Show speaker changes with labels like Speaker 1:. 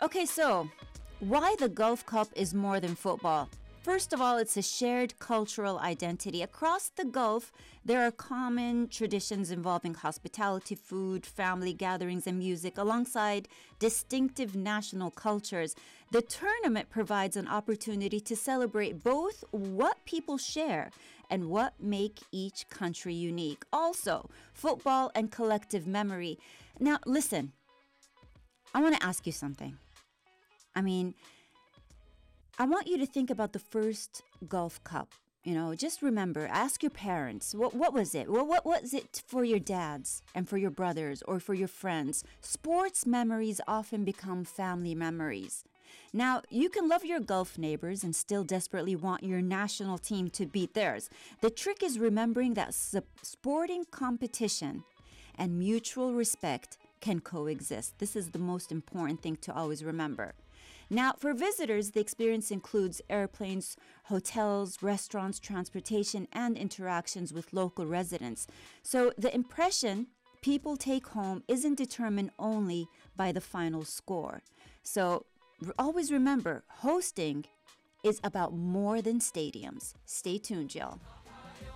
Speaker 1: Okay, so why the Gulf Cup is more than football? First of all, it's a shared cultural identity. Across the Gulf, there are common traditions involving hospitality, food, family gatherings, and music, alongside distinctive national cultures. The tournament provides an opportunity to celebrate both what people share and what make each country unique. Also, football and collective memory. Now, listen, I want to ask you something. I want you to think about the first Gulf Cup. Just remember, ask your parents, what was it? What was it for your dads and for your brothers or for your friends? Sports memories often become family memories. Now, you can love your Gulf neighbors and still desperately want your national team to beat theirs. The trick is remembering that sporting competition and mutual respect can coexist. This is the most important thing to always remember. Now, for visitors, the experience includes airplanes, hotels, restaurants, transportation, and interactions with local residents. So the impression people take home isn't determined only by the final score. So always remember, hosting is about more than stadiums. Stay tuned, y'all.